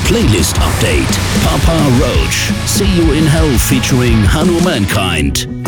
Playlist Update. Papa Roach. See You in Hell featuring Hanu Mankind.